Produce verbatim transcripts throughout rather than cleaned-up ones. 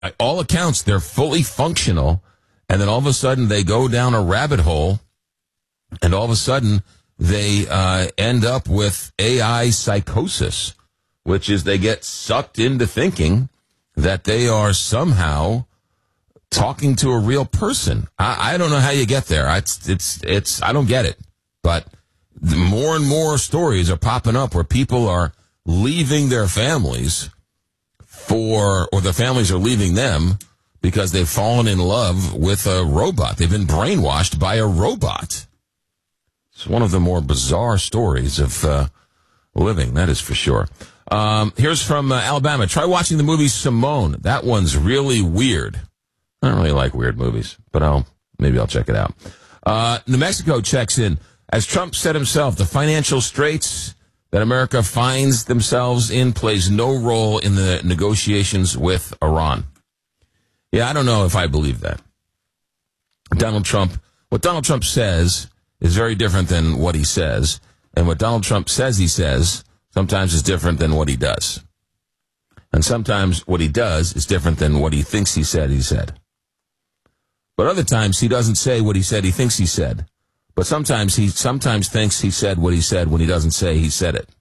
by all accounts, they're fully functional, and then all of a sudden they go down a rabbit hole, and all of a sudden they uh, end up with A I psychosis, which is they get sucked into thinking that they are somehow talking to a real person. I, I don't know how you get there. It's, it's, it's, I don't get it. But more and more stories are popping up where people are leaving their families for, or the families are leaving them because they've fallen in love with a robot. They've been brainwashed by a robot. It's one of the more bizarre stories of uh, living, that is for sure. Um, here's from uh, Alabama. Try watching the movie Simone. That one's really weird. I don't really like weird movies, but I'll maybe I'll check it out. Uh, New Mexico checks in. As Trump said himself, the financial straits that America finds themselves in plays no role in the negotiations with Iran. Yeah, I don't know if I believe that. Donald Trump, what Donald Trump says is very different than what he says, and what Donald Trump says he says sometimes is different than what he does. And sometimes what he does is different than what he thinks he said he said. But other times he doesn't say what he said he thinks he said. But sometimes he sometimes thinks he said what he said when he doesn't say he said it.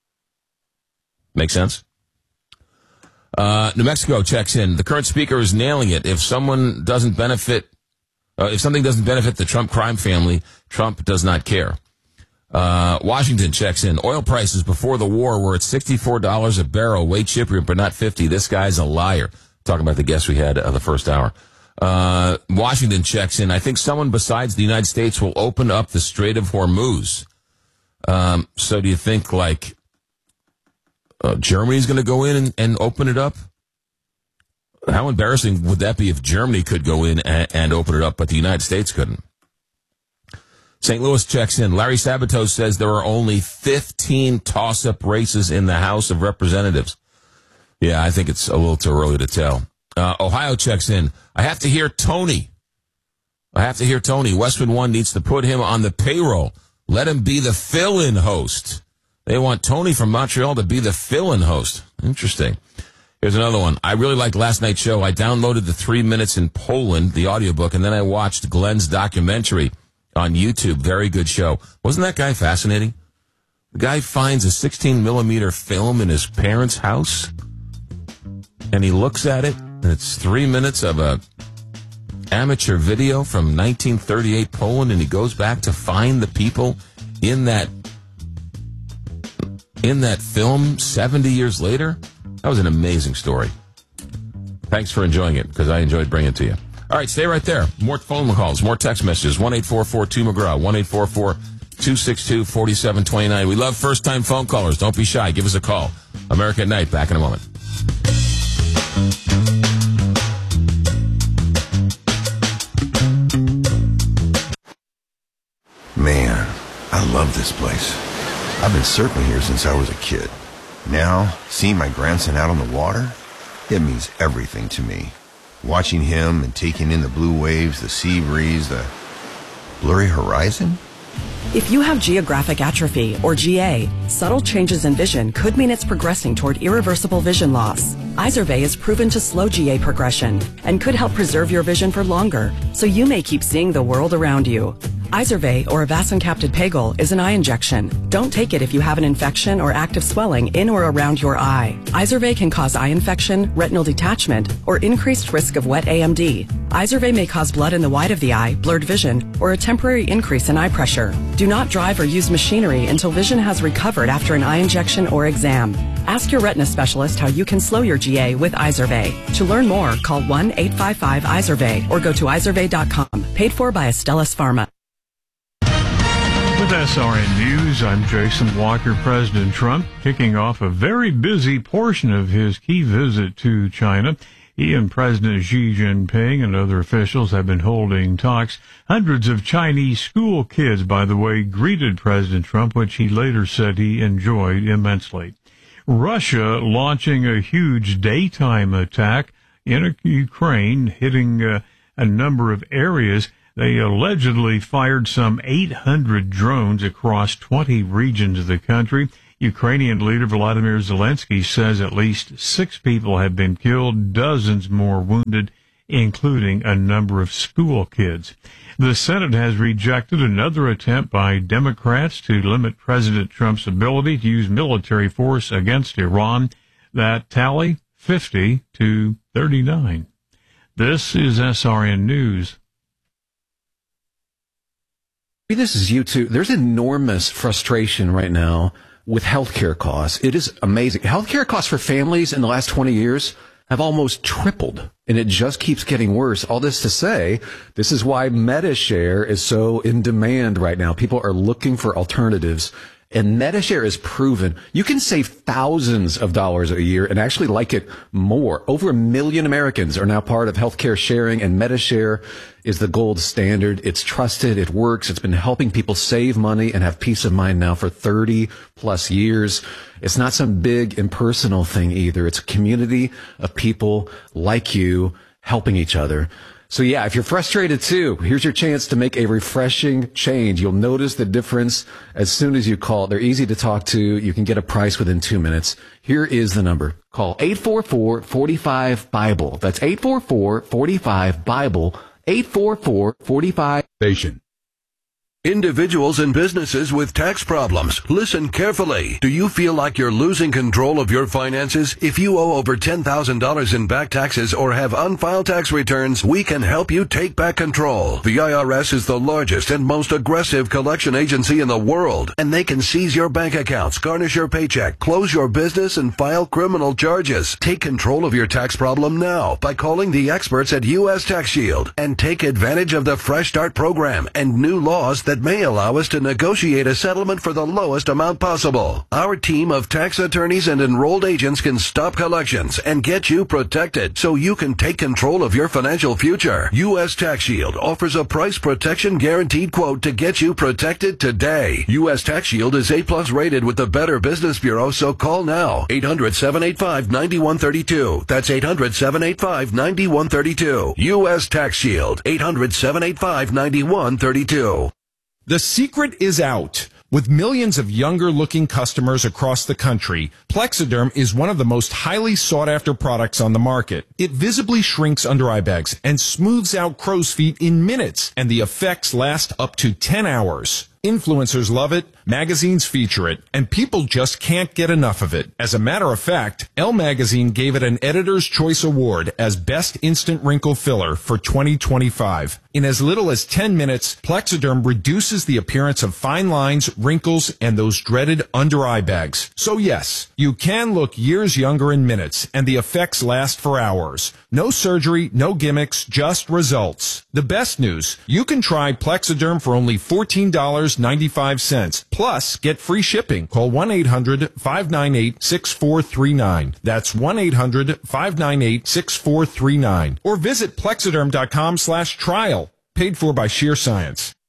Make sense? Uh, New Mexico checks in. The current speaker is nailing it. If someone doesn't benefit, uh, if something doesn't benefit the Trump crime family, Trump does not care. Uh, Washington checks in. Oil prices before the war were at sixty-four dollars a barrel, way cheaper, but not fifty. This guy's a liar. Talking about the guest we had uh, the first hour. Uh, Washington checks in. I think someone besides the United States will open up the Strait of Hormuz. Um, so do you think, like, uh, Germany's going to go in and, and open it up? How embarrassing would that be if Germany could go in and, and open it up, but the United States couldn't? Saint Louis checks in. Larry Sabato says there are only fifteen toss-up races in the House of Representatives. Yeah, I think it's a little too early to tell. Uh, Ohio checks in. I have to hear Tony. I have to hear Tony. Westwood One needs to put him on the payroll. Let him be the fill-in host. They want Tony from Montreal to be the fill-in host. Interesting. Here's another one. I really liked last night's show. I downloaded the Three Minutes in Poland, the audiobook, and then I watched Glenn's documentary on YouTube. Very good show. Wasn't that guy fascinating? The guy finds a sixteen millimeter film in his parents' house, and he looks at it, and it's three minutes of a amateur video from nineteen thirty-eight Poland, and he goes back to find the people in that in that film seventy years later. That was an amazing story. Thanks for enjoying it, because I enjoyed bringing it to you. All right, stay right there. More phone calls, more text messages. one eight four four two McGraw, one eight four four two six two four seven two nine. We love first-time phone callers. Don't be shy. Give us a call. America at Night, back in a moment. Man, I love this place. I've been surfing here since I was a kid. Now, seeing my grandson out on the water, it means everything to me. Watching him and taking in the blue waves, the sea breeze, the blurry horizon. If you have geographic atrophy, or G A, subtle changes in vision could mean it's progressing toward irreversible vision loss. Izervay is proven to slow G A progression and could help preserve your vision for longer, so you may keep seeing the world around you. Izervay, or avacincaptad pegol, is an eye injection. Don't take it if you have an infection or active swelling in or around your eye. Izervay can cause eye infection, retinal detachment, or increased risk of wet A M D. Izervay may cause blood in the white of the eye, blurred vision, or a temporary increase in eye pressure. Do not drive or use machinery until vision has recovered after an eye injection or exam. Ask your retina specialist how you can slow your G A with Izervay. To learn more, call one eight five five Izervay or go to izervay dot com. Paid for by Astellas Pharma. With S R N News, I'm Jason Walker. President Trump kicking off a very busy portion of his key visit to China. He and President Xi Jinping and other officials have been holding talks. Hundreds of Chinese school kids, by the way, greeted President Trump, which he later said he enjoyed immensely. Russia launching a huge daytime attack in Ukraine, hitting uh, a number of areas. They allegedly fired some eight hundred drones across twenty regions of the country. Ukrainian leader Volodymyr Zelensky says at least six people have been killed, dozens more wounded, including a number of school kids. The Senate has rejected another attempt by Democrats to limit President Trump's ability to use military force against Iran. That tally, fifty to thirty-nine. This is S R N News. This is you too. There's enormous frustration right now with healthcare costs. It is amazing. Healthcare costs for families in the last twenty years have almost tripled, and it just keeps getting worse. All this to say, this is why MediShare is so in demand right now. People are looking for alternatives. And MediShare is proven you can save thousands of dollars a year and actually like it more. Over a million Americans are now part of healthcare sharing, and MediShare is the gold standard. It's trusted. It works. It's been helping people save money and have peace of mind now for thirty plus years. It's not some big impersonal thing either. It's a community of people like you helping each other. So yeah, if you're frustrated too, here's your chance to make a refreshing change. You'll notice the difference as soon as you call. They're easy to talk to. You can get a price within two minutes. Here is the number. Call eight four four, four five, BIBLE. That's eight four four, four five, BIBLE. eight four four, four five. Station. Individuals and businesses with tax problems, listen carefully. Do you feel like you're losing control of your finances? If you owe over ten thousand dollars in back taxes or have unfiled tax returns, we can help you take back control. The I R S is the largest and most aggressive collection agency in the world, and they can seize your bank accounts, garnish your paycheck, close your business, and file criminal charges. Take control of your tax problem now by calling the experts at U S Tax Shield and take advantage of the Fresh Start program and new laws that may allow us to negotiate a settlement for the lowest amount possible. Our team of tax attorneys and enrolled agents can stop collections and get you protected so you can take control of your financial future. U S Tax Shield offers a price protection guaranteed quote to get you protected today. U S Tax Shield is A plus rated with the Better Business Bureau, so call now. eight hundred, seven eight five, nine one three two. That's eight hundred, seven eight five, nine one three two. U S Tax Shield. eight hundred, seven eight five, nine one three two. The secret is out. With millions of younger-looking customers across the country, Plexiderm is one of the most highly sought-after products on the market. It visibly shrinks under-eye bags and smooths out crow's feet in minutes, and the effects last up to ten hours. Influencers love it, magazines feature it, and people just can't get enough of it. As a matter of fact, Elle Magazine gave it an Editor's Choice Award as Best Instant Wrinkle Filler for twenty twenty-five. In as little as ten minutes, Plexiderm reduces the appearance of fine lines, wrinkles, and those dreaded under-eye bags. So yes, you can look years younger in minutes, and the effects last for hours. No surgery, no gimmicks, just results. The best news, you can try Plexiderm for only fourteen dollars and ninety-five cents. Plus, get free shipping. Call one eight hundred, five nine eight, six four three nine. That's one eight hundred, five nine eight, six four three nine. Or visit Plexiderm dot com slash trial. Paid for by Sheer Science.